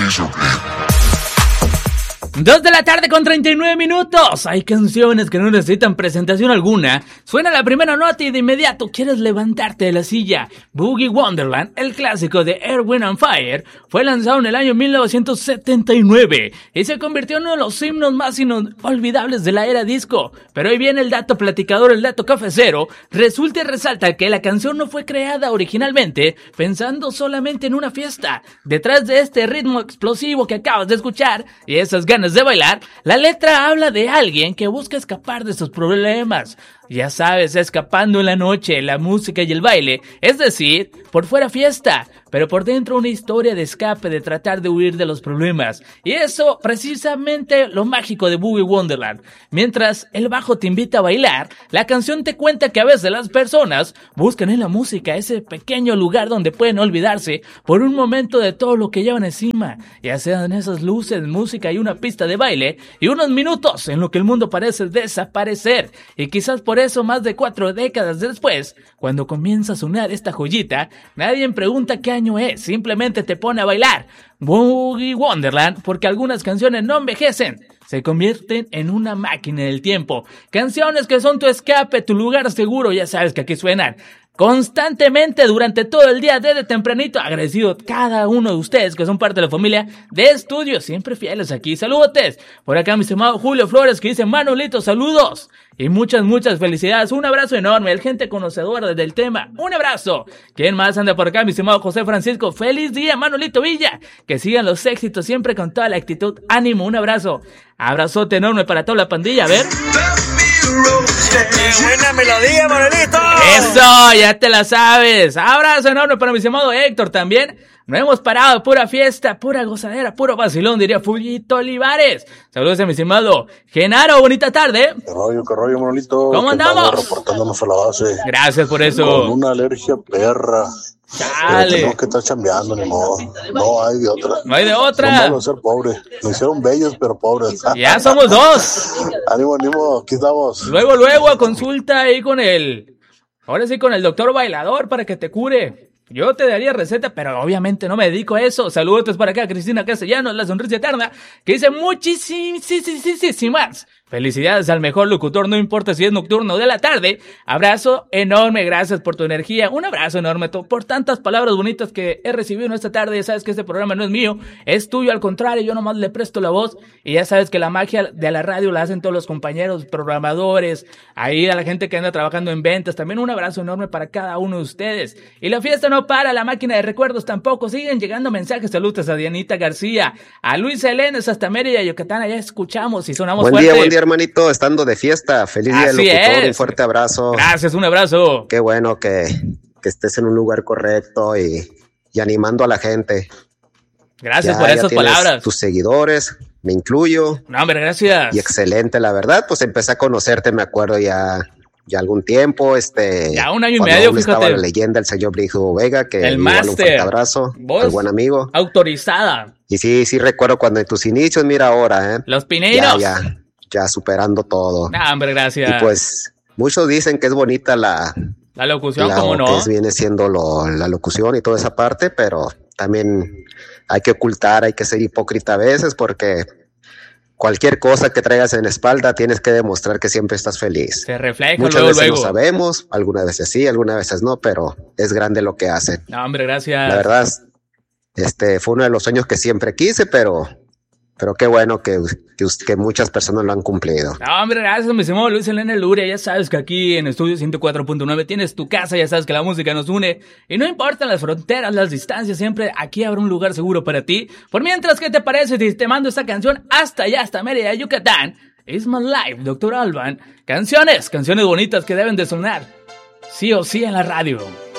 2 de la tarde con 39 minutos. Hay canciones que no necesitan presentación alguna. Suena la primera nota y de inmediato quieres levantarte de la silla. Boogie Wonderland, el clásico de Earth, Wind and Fire, fue lanzado en el año 1979 y se convirtió en uno de los himnos más inolvidables de la era disco. Pero ahí viene el dato platicador, el dato cafecero. Resulta y resalta que la canción no fue creada originalmente pensando solamente en una fiesta. Detrás de este ritmo explosivo que acabas de escuchar y esas ganas de bailar, la letra habla de alguien que busca escapar de sus problemas. Ya sabes, escapando en la noche, la música y el baile, es decir, por fuera fiesta, pero por dentro una historia de escape, de tratar de huir de los problemas. Y eso, precisamente, lo mágico de Boogie Wonderland. Mientras el bajo te invita a bailar, la canción te cuenta que a veces las personas buscan en la música ese pequeño lugar donde pueden olvidarse por un momento de todo lo que llevan encima, ya sean esas luces, música y una pista de baile, y unos minutos en lo que el mundo parece desaparecer. Y quizás por eso, más de 4 décadas después, cuando comienza a sonar esta joyita, nadie pregunta qué año es, simplemente te pone a bailar Boogie Wonderland, porque algunas canciones no envejecen, se convierten en una máquina del tiempo. Canciones que son tu escape, tu lugar seguro, ya sabes que aquí suenan constantemente durante todo el día desde tempranito. Agradecido cada uno de ustedes que son parte de la familia de estudio, siempre fieles aquí. Saludotes por acá mi estimado Julio Flores, que dice: Manolito, saludos y muchas felicidades. Un abrazo enorme, el gente conocedora del tema, un abrazo. ¿Quién más anda por acá? Mi estimado José Francisco, feliz día Manolito Villa, que sigan los éxitos siempre con toda la actitud, ánimo, un abrazo, abrazote enorme para toda la pandilla. A ver, ¡qué buena melodía, Manolito! ¡Eso! Ya te la sabes. Abrazo enorme para mi estimado Héctor también. No hemos parado, pura fiesta, pura gozadera, puro vacilón, diría Fullito Olivares. Saludos a mi estimado Genaro, bonita tarde. Qué rollo, Manolito. ¿Cómo andamos? Reportándonos a la base. Gracias por eso. Con una alergia perra. Dale. Tenemos que estar chambeando, ni modo. No hay de otra. No hay de otra. No malo ser pobre. Nos hicieron bellos, pero pobres. Ya somos dos. Ánimo, aquí estamos. Luego a consulta ahí con ahora sí con el doctor bailador para que te cure. Yo te daría receta, pero obviamente no me dedico a eso. Saludos para acá, Cristina Castellanos, la sonrisa eterna, que dice muchísimas felicidades al mejor locutor, no importa si es nocturno o de la tarde. Abrazo enorme, gracias por tu energía. Un abrazo enorme por tantas palabras bonitas que he recibido en esta tarde. Ya sabes que este programa no es mío, es tuyo, al contrario, yo nomás le presto la voz. Y ya sabes que la magia de la radio la hacen todos los compañeros, programadores, ahí a la gente que anda trabajando en ventas. También un abrazo enorme para cada uno de ustedes. Y la fiesta no para, la máquina de recuerdos tampoco. Siguen llegando mensajes, saludos a Dianita García, a Luis Elenes, hasta Mérida, Yucatán. Allá escuchamos y sonamos fuerte. Buen día, hermanito, estando de fiesta. Feliz día del locutor, un fuerte abrazo. Gracias, un abrazo. Qué bueno que estés en un lugar correcto y animando a la gente. Gracias por esas palabras. Tus seguidores, me incluyo. No, hombre, gracias. Y excelente, la verdad, pues empecé a conocerte, me acuerdo ya algún tiempo, ya un año y medio, fíjate. Estaba la leyenda, el señor Brígido Vega, que el igual un fuerte abrazo, el buen amigo. Autorizada. Y sí recuerdo cuando en tus inicios, mira ahora, Los Pineiros. Ya superando todo. No, hombre, gracias. Y pues, muchos dicen que es bonita la locución, ¿cómo no? Que viene siendo la locución y toda esa parte, pero también hay que ocultar, hay que ser hipócrita a veces, porque cualquier cosa que traigas en la espalda tienes que demostrar que siempre estás feliz. Se refleja Muchas luego. veces no sabemos, algunas veces sí, algunas veces no, pero es grande lo que hacen. No, hombre, gracias. La verdad, fue uno de los sueños que siempre quise, pero qué bueno que muchas personas lo han cumplido. No, hombre, gracias, mi estimado Luis Elena Luria. Ya sabes que aquí en Estudio 104.9 tienes tu casa, ya sabes que la música nos une. Y no importan las fronteras, las distancias, siempre aquí habrá un lugar seguro para ti. Por mientras, ¿qué te parece si te mando esta canción hasta allá, hasta Mérida, Yucatán? It's My Life, Dr. Alban. Canciones bonitas que deben de sonar sí o sí en la radio.